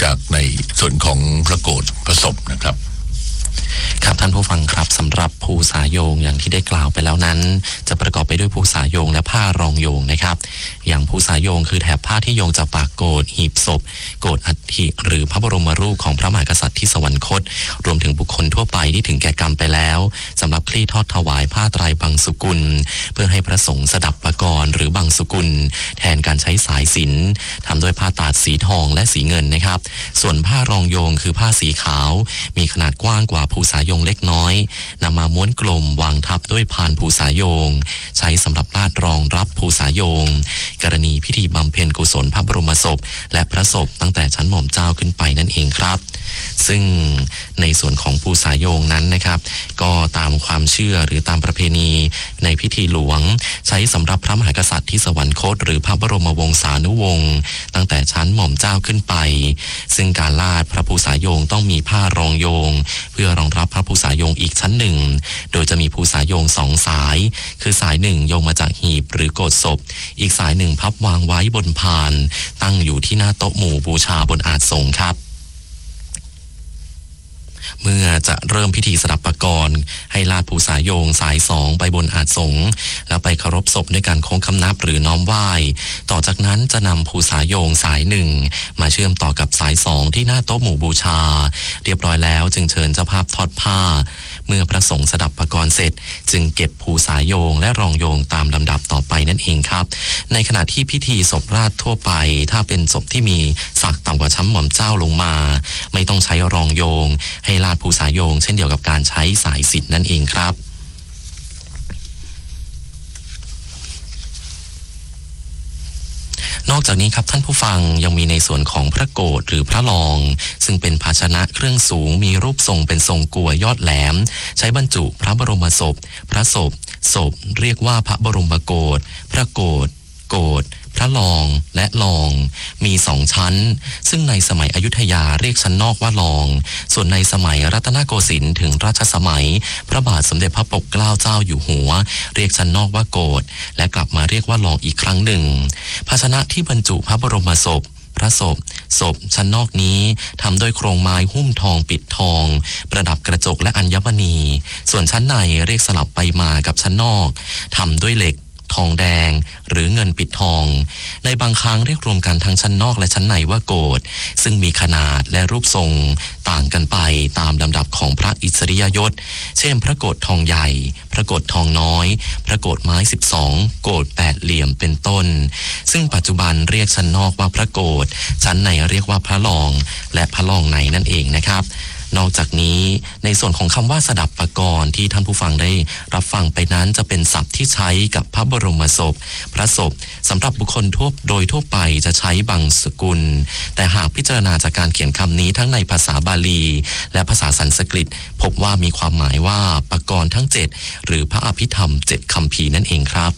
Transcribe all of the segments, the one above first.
จากในส่วนของพระโกฐพระศพนะครับครับท่านผู้ฟังครับสำหรับภูษาโยงอย่างที่ได้กล่าวไปแล้วนั้นจะประกอบไปด้วยภูษาโยงและผ้ารองโยงนะครับอย่างภูษาโยงคือแถบผ้าที่โยงจากปากโกฐหีบศพโกฐอัฐิหรือพระบรมรูปของพระมหากษัตริย์ที่สวรรคตรวมถึงบุคคลทั่วไปที่ถึงแก่กรรมไปแล้วสำหรับคลี่ทอดถวายผ้าไตรบังสุกุลเพื่อให้พระสงฆ์สดับปกรณ์หรือบังสุกุลแทนการใช้สายสิญจน์ทำด้วยผ้าตาดสีทองและสีเงินนะครับส่วนผ้ารองโยงคือผ้าสีขาวมีขนาดกว้างกว่าภูษาโยงเล็กน้อยนำมาม้วนกลมวางทับด้วยพานภูษาโยงใช้สำหรับลาดรองรับภูษาโยงกรณีพิธีบำเพ็ญกุศลพระบรมศพและพระศพตั้งแต่ชั้นหม่อมเจ้าขึ้นไปนั่นเองครับซึ่งในส่วนของภูษาโยงนั้นนะครับก็ตามความเชื่อหรือตามประเพณีในพิธีหลวงใช้สำหรับพระมหากษัตริย์ที่สวรรคตหรือพระบรมวงศานุวงศ์ตั้งแต่ชั้นหม่อมเจ้าขึ้นไปซึ่งการลาดพระภูษาโยงต้องมีผ้ารองโยงเพื่อรองรับพระภูษาโยงอีกชั้นหนึ่งโดยจะมีภูษาโยง2 สายคือสายหนึ่งโยงมาจากหีบหรือโกฐศพอีกสายหนึ่งพับวางไว้บนพานตั้งอยู่ที่หน้าโต๊ะหมู่บูชาบนอาสงฆ์ครับเมื่อจะเริ่มพิธีสดับปกรณ์ให้ลาดภูษาโยงสาย2ไปบนอาสงฆ์แล้วไปเคารพศพด้วยการโค้งคำนับหรือน้อมไหว้ต่อจากนั้นจะนำภูษาโยงสาย1มาเชื่อมต่อกับสาย2ที่หน้าโต๊ะหมู่บูชาเรียบร้อยแล้วจึงเชิญเจ้าภาพทอดผ้าเมื่อพระสงฆ์สดับปกรณ์เสร็จจึงเก็บภูษาโยงและรองโยงตามลำดับต่อไปนั่นเองครับในขณะที่พิธีศพราชทั่วไปถ้าเป็นศพที่มีศักดิ์ต่ำกว่าชั้นหม่อมเจ้าลงมาไม่ต้องใช้รองโยงให้ลาดภูษาโยงเช่นเดียวกับการใช้สายสิญจน์นั่นเองครับนอกจากนี้ครับท่านผู้ฟังยังมีในส่วนของพระโกฐหรือพระรองซึ่งเป็นภาชนะเครื่องสูงมีรูปทรงเป็นทรงกัวยอดแหลมใช้บรรจุพระบรมศพพระศพเรียกว่าพระบรมโกฐพระโกฐพระรองและรองมี2 ชั้นซึ่งในสมัยอยุธยาเรียกชั้นนอกว่ารองส่วนในสมัยรัตนโกสินทร์ถึงราชสมัยพระบาทสมเด็จพระปกเกล้าเจ้าอยู่หัวเรียกชั้นนอกว่าโกฐและกลับมาเรียกว่ารองอีกครั้งหนึ่งภาชนะที่บรรจุพระบรมศพพระศพชั้นนอกนี้ทำด้วยโครงไม้หุ้มทองปิดทองประดับกระจกและอัญมณีส่วนชั้นในเรียกสลับไปมากับชั้นนอกทำด้วยเหล็กทองแดงหรือเงินปิดทองในบางครั้งเรียกรวมกันทั้งชั้นนอกและชั้นในว่าโกฐซึ่งมีขนาดและรูปทรงต่างกันไปตามลำดับของพระอิสริยยศเช่นพระโกฐทองใหญ่พระโกฐทองน้อยพระโกฐไม้12โกฐ8เหลี่ยมเป็นต้นซึ่งปัจจุบันเรียกชั้นนอกว่าพระโกฐชั้นในเรียกว่าพระรองและพระรองในนั่นเองนะครับนอกจากนี้ในส่วนของคำว่าสดับปกรณ์ที่ท่านผู้ฟังได้รับฟังไปนั้นจะเป็นศัพท์ที่ใช้กับพระบรมศพพระศพสำหรับบุคคลโดยทั่วไปจะใช้บังสกุลแต่หากพิจารณาจากการเขียนคำนี้ทั้งในภาษาบาลีและภาษาสันสกฤตพบว่ามีความหมายว่าปกรณ์ทั้ง7หรือพระอภิธรรม7คัมภีร์นั่นเองครับ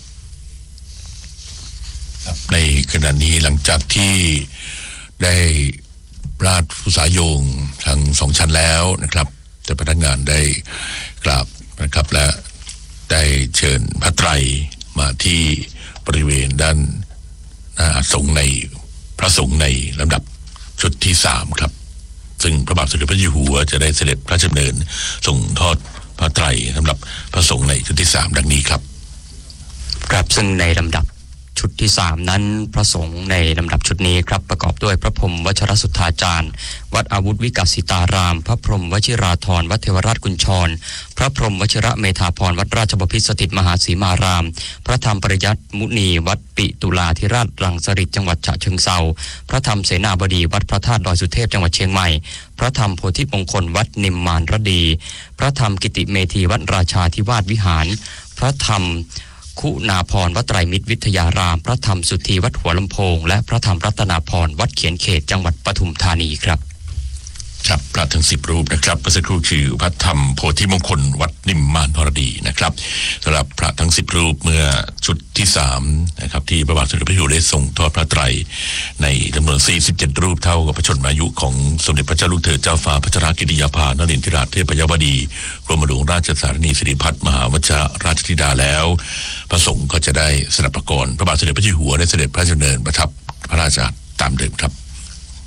ในขณะนี้หลังจากที่ได้ราชภูษาโยงทั้ง2 ชั้นแล้วนะครับเจ้าพนักงานได้กราบนะครับและได้เชิญพระไตรมาที่บริเวณด้านหน้าอาสงฆ์ในพระสงฆ์ในลำดับชุดที่3ครับซึ่งพระบาทสมเด็จพระเจ้าอยู่หัวจะได้เสด็จพระราชดำเนินส่งทอดพระไตรสำหรับพระสงฆ์ในชุดที่3ดังนี้ครับครับซึ่งในลำดับชุดที่3นั้นพระสงฆ์ในลำดับชุดนี้ครับประกอบด้วยพระพรหมวชิรสุทธาจารย์วัดอาวุธวิกัสสิตารามพระพรหมวชิราธรวัดเทวราชกุญชรพระพรหมวชิระเมธาพรวัดราชบพิตรสถิตมหาสีมารามพระธรรมปริยัติมุนีวัดปิตุลาธิราชรังสฤษจังหวัดฉะเชิงเทราพระธรรมเสนาบดีวัดพระธาตุดอยสุเทพจังหวัดเชียงใหม่พระธรรมโพธิมงคลวัดนิมมานรดีพระธรรมกิติเมธีวัดราชาธิวาสวิหารพระธรรมคุณาพรวัดไตรมิตรวิทยารามพระธรรมสุธีวัดหัวลำโพงและพระธรรมรัตนาพรวัดเขียนเขตจังหวัดปทุมธานีครับพระทั้ง10 รูปนะครับพระสักครู่คือพระธรรมโพธิมงคลวัดนิมมานพรดีนะครับสำหรับพระทั้ง10 รูปเมื่อชุดที่3นะครับที่พระบาทสมเด็จพระเจ้าอยู่หัวได้ส่งทอดพระไตรในจำนวน47 รูปเท่ากับพระชนมายุของสมเด็จพระเจ้าลูกเธอเจ้าฟ้าพัชรกิติยาภานรินทราเทพยวดีกรมหลวงราชสารนีสิริพัฒน์มหาวชิราชธิดาแล้วพระสงฆ์ก็จะได้สดับปกรณ์พระบาทสมเด็จพระเจ้าอยู่หัวได้เสด็จพระราชดำเนินประทับพระราชาตามเดิมครับ